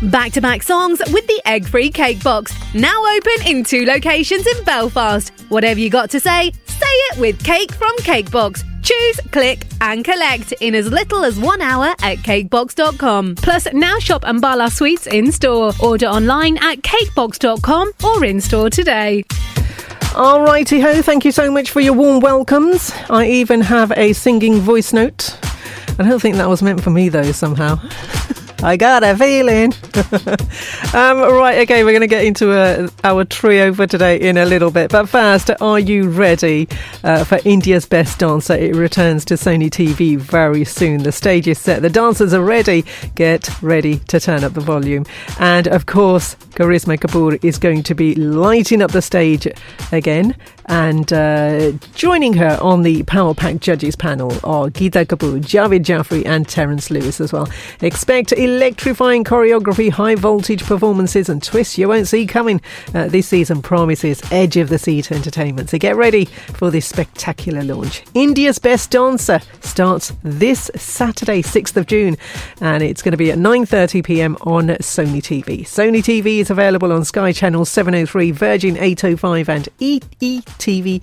Back-to-back songs with the egg-free cake box. Now open in 2 locations in Belfast. Whatever you got to say it with Cake from Cakebox. Choose, click and collect in as little as 1 hour at cakebox.com. Plus, now shop Ambala Sweets in-store. Order online at cakebox.com or in-store today. Alrighty-ho, thank you so much for your warm welcomes. I even have a singing voice note. I don't think that was meant for me though, somehow. I got a feeling. Right, okay, we're going to get into our trio for today in a little bit. But first, are you ready for India's Best Dancer? It returns to Sony TV very soon. The stage is set. The dancers are ready. Get ready to turn up the volume. And, of course, Karisma Kapoor is going to be lighting up the stage again. And joining her on the Power Pack Judges panel are Geeta Kapoor, Javed Jaffrey and Terence Lewis as well. Expect electrifying choreography, high voltage performances and twists you won't see coming. This season promises edge of the seat entertainment. So get ready for this spectacular launch. India's Best Dancer starts this Saturday, 6th of June. And it's going to be at 9:30pm on Sony TV. Sony TV is available on Sky Channel 703, Virgin 805 and EETV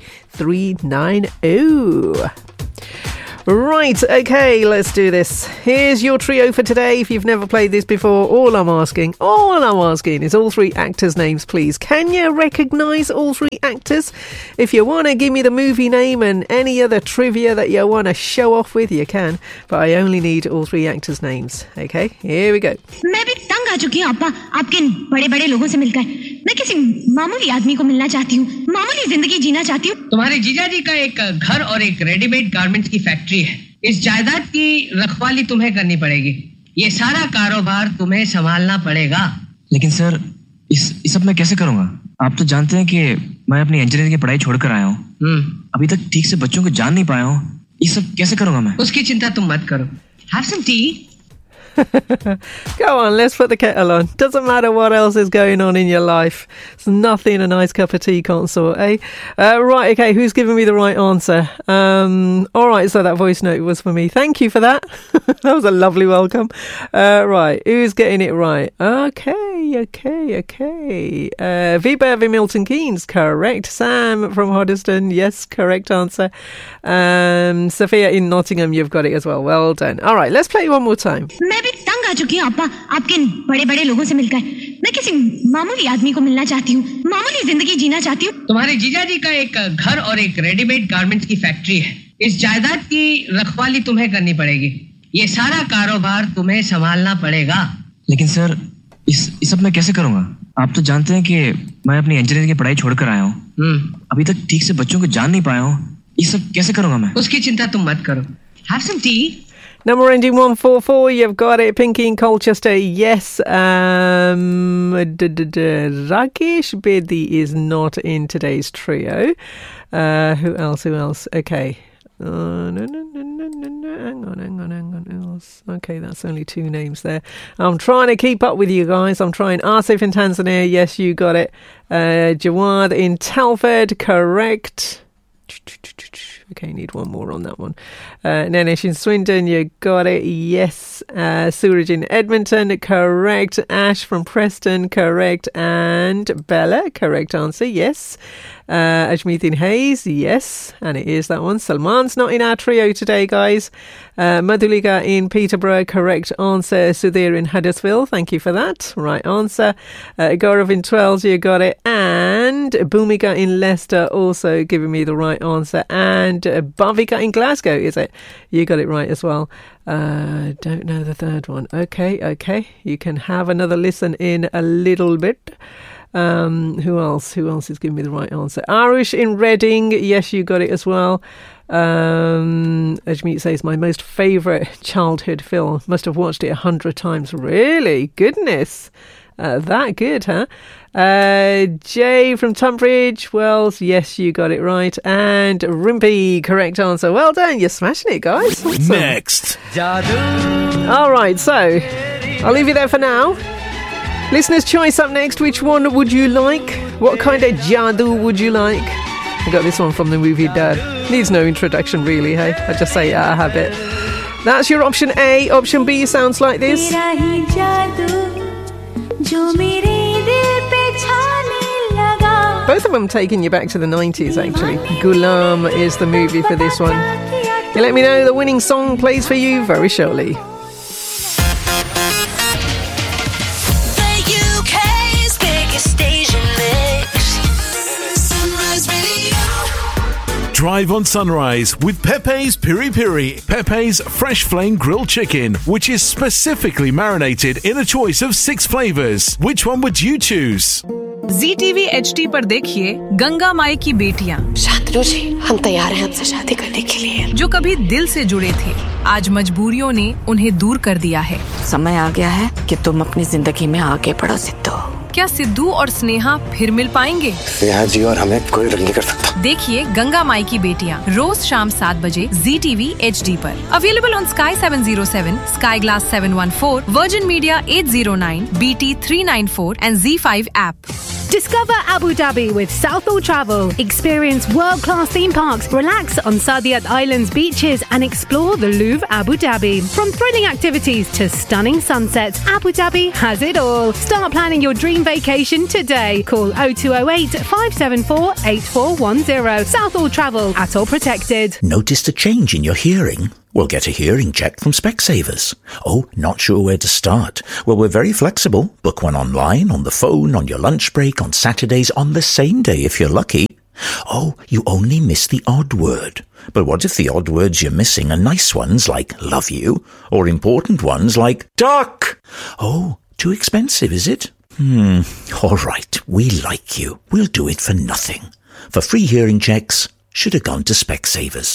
390. Right, okay, let's do this. Here's your trio for today. If you've never played this before, all I'm asking is all 3 actors' names, please. Can you recognise all 3 actors? If you want to give me the movie name and any other trivia that you want to show off with, you can. But I only need all 3 actors' names. Okay, here we go. मैं भी तंग आ चुकी हूँ अप्पा आपके बड़े-बड़े लोगों से मिलकर। मैं किसी मामूली आदमी को मिलना चाहती हूँ, मामूली जिंदगी जीना चाहती हूँ। तुम्हारे जीजाजी का एक घर और एक रेडीमेड गारमेंट्स की फैक्ट्री है। इस जायदाद की रखवाली तुम्हें करनी पड़ेगी। ये सारा कारोबार तुम्हें संभालना पड़ेगा। लेकिन सर, इस सब मैं कैसे करूँगा? आप तो जानते हैं कि मैं अपनी इंजीनियरिंग की पढ़ाई छोड़कर आया हूँ। अभी तक ठीक से बच्चों को जान नहीं पाया हूँ। ये सब कैसे करूँगा मैं? उसकी चिंता तुम मत करो। Have some tea. Go on, let's put the kettle on. Doesn't matter what else is going on in your life. There's nothing a nice cup of tea can't sort, eh? Right, okay, who's giving me the right answer? Alright, so that voice note was for me. Thank you for that. That was a lovely welcome. Right, who's getting it right? Okay. Vibervi Milton Keynes, correct. Sam from Hoddesdon, yes, correct answer. Sophia in Nottingham, you've got it as well. Well done. Alright, let's play it one more time. मैं भी तंग आ चुकी हूँ अप्पा आपके बड़े-बड़े लोगों से मिलकर। मैं किसी मामूली आदमी को मिलना चाहती हूँ, मामूली जिंदगी जीना चाहती हूँ। तुम्हारे जीजाजी का एक घर और एक रेडीमेड गारमेंट्स की फैक्ट्री है। इस जायदाद की रखवाली तुम्हें करनी पड़ेगी। ये सारा कारोबार तुम्हें संभालना पड़ेगा। लेकिन सर, इस सब मैं कैसे करूँगा? आप तो जानते हैं कि मैं अपनी इंजीनियरिंग की पढ़ाई छोड़कर आया हूँ। अभी तक ठीक से बच्चों को जान नहीं पाया हूँ। ये सब कैसे करूँगा मैं? उसकी चिंता तुम मत करो। Have some tea. Number ending 144, you've got it. Pinky in Colchester, yes. Rakesh Bedi is not in today's trio. Who else? Okay. Hang on. Okay, that's only 2 names there. I'm trying to keep up with you guys. I'm trying. Asif in Tanzania, yes, you got it. Jawad in Telford, correct. Okay, need one more on that one. Nanesh in Swindon, you got it. Yes. Suraj in Edmonton, correct. Ash from Preston, correct. And Bella, correct answer, yes. Ajmeet in Hayes, yes. And it is that one. Salman's not in our trio today, guys. Madhulika in Peterborough, correct answer. Sudhir in Huddersfield, thank you for that. Right answer. Gaurav in Twells, you got it. And Bhumika in Leicester, also giving me the right answer. And Bhavika in Glasgow, is it? You got it right as well. Don't know the third one. Okay. You can have another listen in a little bit. Who else is giving me the right answer? Arush in Reading, yes, you got it as well. Ajmeet says my most favourite childhood film. Must have watched it 100 times. Really? Goodness. That good, huh? Jay from Tunbridge Wells, yes, you got it right. And Rimpy, correct answer. Well done, you're smashing it, guys. Awesome. Next. Alright, so I'll leave you there for now. Listener's choice up next. Which one would you like? What kind of jadoo would you like? I got this one from the movie Dad. Needs no introduction really, hey? I just say it out of habit. That's your option A. Option B sounds like this. जो मेरे दिल पे छाने लगा. Both of them taking you back to the 90s, actually. Gulam is the movie for this one. You let me know the winning song plays for you very shortly. The UK's biggest Asian mix. Sunrise Radio. Drive on Sunrise with Pepe's Piri Piri. Pepe's fresh flame grilled chicken, which is specifically marinated in a choice of 6 flavors. Which one would you choose? ZTV HD पर देखिए गंगा माई की बेटियां. शांतनु जी, हम तैयार हैं आपसे शादी करने के लिए. जो कभी दिल से जुड़े थे, आज मजबूरियों ने उन्हें दूर कर दिया है. समय आ गया है कि तुम अपनी जिंदगी में आगे बढ़ो सिद्धू. क्या सिद्धू और स्नेहा फिर मिल पाएंगे? स्नेहा जी और हमें कोई अलग नहीं कर सकता. देखिए गंगा माई की बेटियां रोज शाम 7 बजे ZTV HD पर. Available on Sky 707, Sky Glass 714, Virgin Media 809, BT 394 and Z5 app. Discover Abu Dhabi with Southall Travel. Experience world-class theme parks, relax on Saadiyat Island's beaches and explore the Louvre Abu Dhabi. From thrilling activities to stunning sunsets, Abu Dhabi has it all. Start planning your dream vacation today. Call 0208 574 8410. Southall Travel, at all protected. Noticed a change in your hearing? Well, get a hearing check from Specsavers. Oh, not sure where to start? Well, we're very flexible. Book one online, on the phone, on your lunch break, on Saturdays, on the same day if you're lucky. Oh, you only miss the odd word. But what if the odd words you're missing are nice ones like love you, or important ones like duck? Oh, too expensive, is it? All right, we like you. We'll do it for nothing. For free hearing checks, should have gone to Specsavers.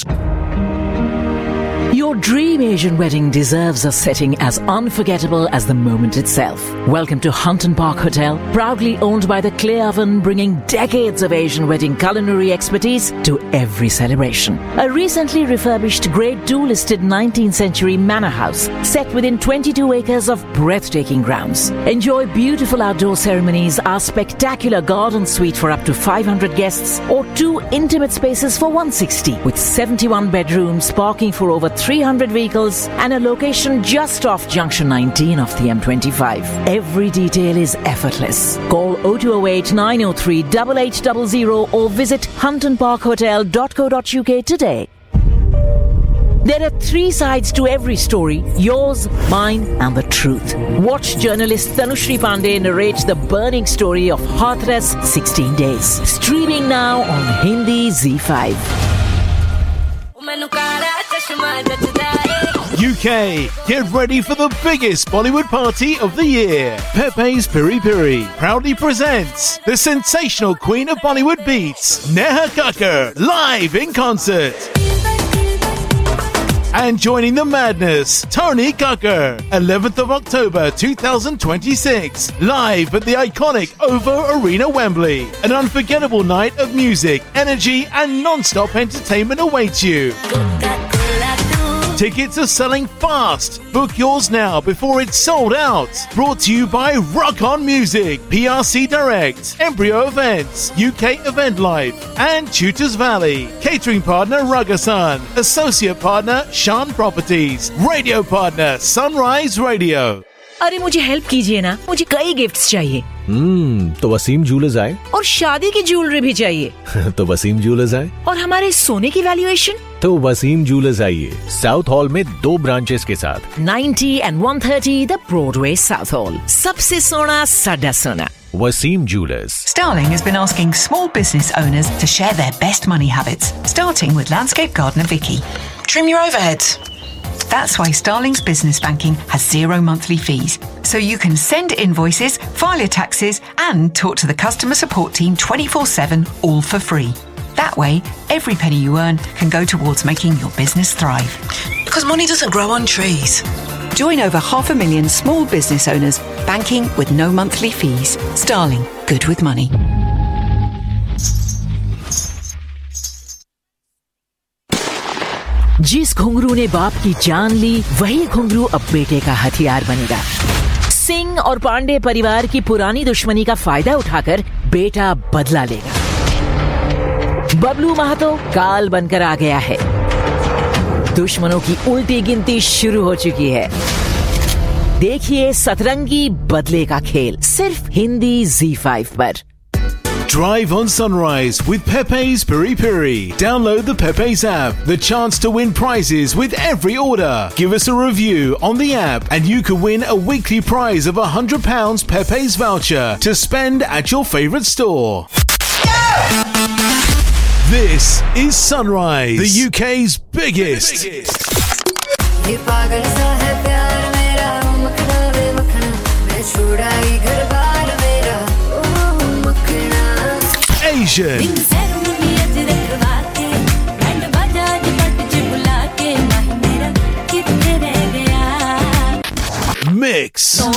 Your dream Asian wedding deserves a setting as unforgettable as the moment itself. Welcome to Hunton Park Hotel, proudly owned by the Clay Oven, bringing decades of Asian wedding culinary expertise to every celebration. A recently refurbished Grade 2 listed 19th century manor house set within 22 acres of breathtaking grounds. Enjoy beautiful outdoor ceremonies, our spectacular garden suite for up to 500 guests, or 2 intimate spaces for 160 with 71 bedrooms, parking for over 300 vehicles and a location just off Junction 19 of the M25. Every detail is effortless. Call 0208 903 8800 or visit huntonparkhotel.co.uk today. There are 3 sides to every story, yours, mine and the truth. Watch journalist Tanushri Pandey narrate the burning story of Hathras 16 Days. Streaming now on Hindi Z5. UK, get ready for the biggest Bollywood party of the year. Pepe's Piri Piri proudly presents the sensational queen of Bollywood beats, Neha Kakkar, live in concert. And joining the madness, Tony Kakkar, 11th of October 2026, live at the iconic OVO Arena, Wembley. An unforgettable night of music, energy and non-stop entertainment awaits you. Tickets are selling fast. Book yours now before it's sold out. Brought to you by Rock On Music, PRC Direct, Embryo Events, UK Event Life, and Tutors Valley. Catering partner Ragasan. Associate partner Shan Properties. Radio partner Sunrise Radio. अरे मुझे help कीजिए ना, मुझे कई gifts चाहिए. तो Wasim jewellers आए. और शादी की ज्वेलरी भी चाहिए. तो वसीम ज्वेलर्स आए. और हमारे सोने की वैल्यूएशन? तो वसीम ज्वेलर्स आइए. साउथ हॉल में 2 ब्रांचेस के साथ 90 and 130 the Broadway south hall. सबसे सोना साडा सोना. Wasim Jewelers. Starling has been asking small business owners to share their best money habits, starting with landscape gardener Vicky. Trim your overheads. That's why Starling's business banking has 0 monthly fees. So you can send invoices, file your taxes, and talk to the customer support team 24/7, all for free. That way, every penny you earn can go towards making your business thrive. Because money doesn't grow on trees. Join over 500,000 small business owners, banking with no monthly fees. Starling, good with money. जिस घुंघरू ने बाप की जान ली, वही घुंघरू अब बेटे का हथियार बनेगा. सिंह और पांडे परिवार की पुरानी दुश्मनी का फायदा उठाकर बेटा बदला लेगा. बबलू महतो काल बनकर आ गया है. दुश्मनों की उल्टी गिनती शुरू हो चुकी है. देखिए सतरंगी बदले का खेल सिर्फ हिंदी Z5 पर। Drive on Sunrise with Pepe's Piri Piri. Download the Pepe's app. The chance to win prizes with every order. Give us a review on the app and you could win a weekly prize of £100 Pepe's voucher to spend at your favourite store. This is Sunrise, the UK's biggest. ये पागल सा है प्यार मेरा मखना वे मखना मैं छोड़ा ही घर बार मेरा ओ मखना Asian Mix